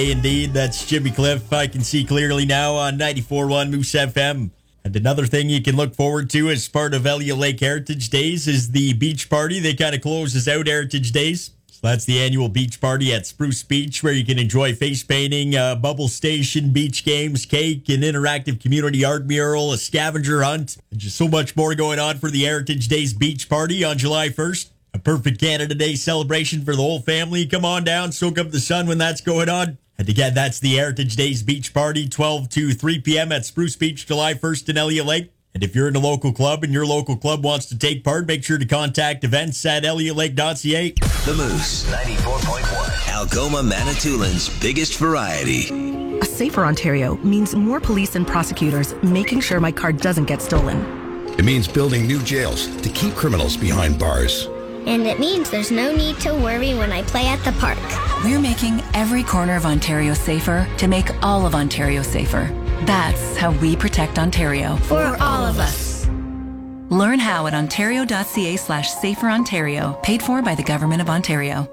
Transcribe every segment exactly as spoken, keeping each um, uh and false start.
Indeed, that's Jimmy Cliff. I can see clearly now on ninety-four point one Moose F M. And another thing you can look forward to as part of Elliott Lake Heritage Days is the beach party. They kind of closes out Heritage Days. So that's the annual beach party at Spruce Beach, where you can enjoy face painting, uh, bubble station, beach games, cake, an interactive community art mural, a scavenger hunt, and just so much more going on for the Heritage Days beach party on July first. A perfect Canada Day celebration for the whole family. Come on down, soak up the sun when that's going on. And again, that's the Heritage Days Beach Party, twelve to three p.m. at Spruce Beach, July first in Elliott Lake. And if you're in a local club and your local club wants to take part, make sure to contact events at elliott lake dot c a. The Moose, ninety-four point one. Algoma Manitoulин's biggest variety. A safer Ontario means more police and prosecutors making sure my car doesn't get stolen. It means building new jails to keep criminals behind bars. And it means there's no need to worry when I play at the park. We're making every corner of Ontario safer to make all of Ontario safer. That's how we protect Ontario. For all of us. Learn how at ontario.ca slash safer Ontario. Paid for by the Government of Ontario.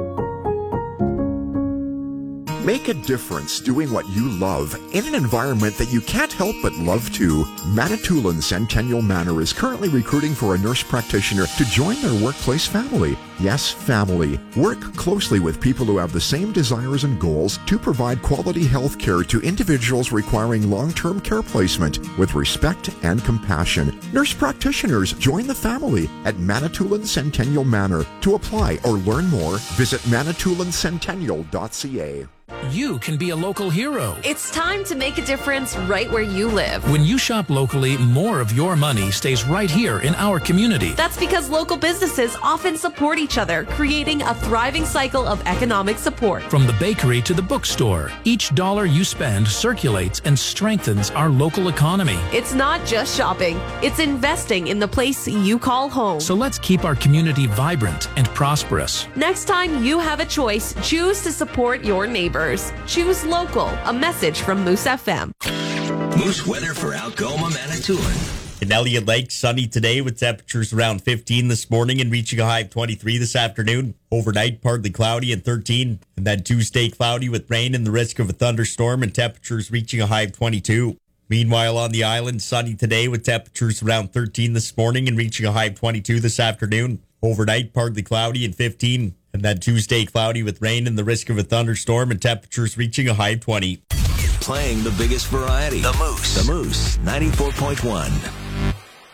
Make a difference doing what you love in an environment that you can't help but love too. Manitoulin Centennial Manor is currently recruiting for a nurse practitioner to join their workplace family. Yes, family. Work closely with people who have the same desires and goals to provide quality health care to individuals requiring long-term care placement with respect and compassion. Nurse practitioners join the family at Manitoulin Centennial Manor. To apply or learn more, visit manitoulin centennial dot c a. You can be a local hero. It's time to make a difference right where you live. When you shop locally, more of your money stays right here in our community. That's because local businesses often support each other, creating a thriving cycle of economic support. From the bakery to the bookstore, each dollar you spend circulates and strengthens our local economy. It's not just shopping, it's investing in the place you call home. So let's keep our community vibrant and prosperous. Next time you have a choice, choose to support your neighbors. Choose local. A message from Moose F M. Moose weather for Algoma, Manitoulin. In Elliott Lake, sunny today with temperatures around fifteen this morning and reaching a high of twenty-three this afternoon. Overnight, partly cloudy and thirteen. And then Tuesday, cloudy with rain and the risk of a thunderstorm and temperatures reaching a high of twenty-two. Meanwhile, on the island, sunny today with temperatures around thirteen this morning and reaching a high of twenty-two this afternoon. Overnight, partly cloudy and fifteen. And then Tuesday, cloudy with rain and the risk of a thunderstorm and temperatures reaching a high of twenty. Playing the biggest variety. The Moose. The Moose, ninety-four point one.